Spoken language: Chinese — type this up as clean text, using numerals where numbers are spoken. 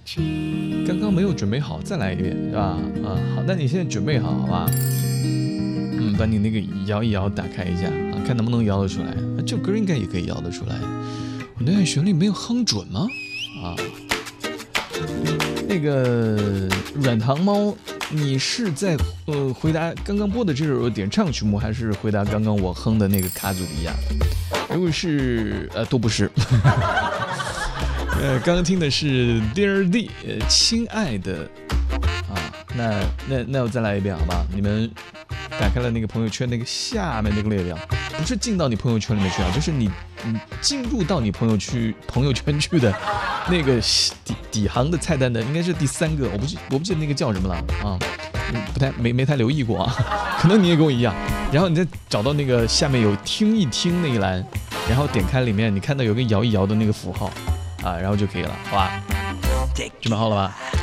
刚刚没有准备好，再来一遍，是吧？好，那你现在准备好，好吧？把你那个摇一摇，打开一下啊，看能不能摇得出来。这歌应该也可以摇得出来。我那段旋律没有哼准吗？那个软糖猫，你是在回答刚刚播的这首点唱曲目，还是回答刚刚我哼的那个卡祖笛呀？如果是都不是。刚刚听的是 Dear D， 亲爱的那我再来一遍好吧？你们打开了那个朋友圈那个下面那个列表，不是进到你朋友圈里面去啊，就是你进入到你朋友圈去的那个底行的菜单的，应该是第3个，我不记得那个叫什么了啊，没太留意过啊，可能你也跟我一样。然后你再找到那个下面有听一听那一栏，然后点开里面，你看到有个摇一摇的那个符号啊，然后就可以了，好吧？准备好了吧？